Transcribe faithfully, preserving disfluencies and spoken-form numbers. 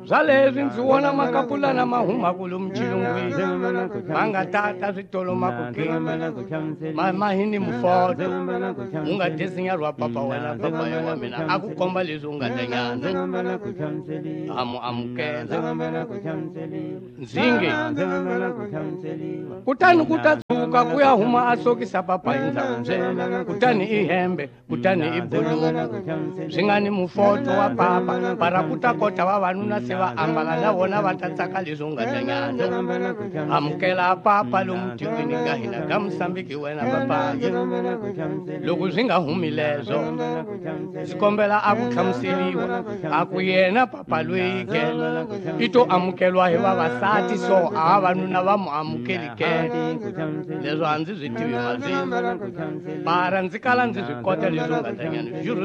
Zalezi ndzi wona makapulana mahuma kulomu chilungwini manga tata switolo makukema mahini mufoto unga desinya rwa papa wena papa ya mina akukomba leswi unga lenyana amu amukela nzingi kutani kutatsuka kuya huma asokisa papa inzanze kutani ihembe kutani ibhuluku zvingani mufoto wa papa para kutakota vavanuna seva ambala na vona vatatsaka leswi unga lenyana amukela papa lomutiwini gahina ka Msambiki wena papa loko swi nga humi lezo sikombela akutlhamuseliwa aku yena papa loyi ke ito amukelwa hi vavasati so a vavanuna va mu amukeli ke leswo a ndzi swi tivi mazini mara ndzi kala ndzi swi kota leswi nga lenyana